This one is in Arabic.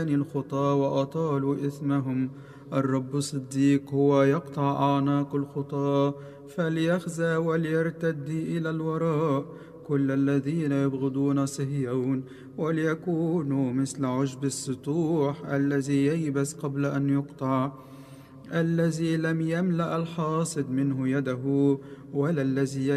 الخطى وأطالوا إثمهم. الرب صديق هو يقطع أعناق الخطى، فليخزى وليرتد إلى الوراء كل الذين يبغضون صهيون، وليكونوا مثل عشب السطوح الذي ييبس قبل أن يقطع، الذي لم يملأ الحاصد منه يده، ولا الذي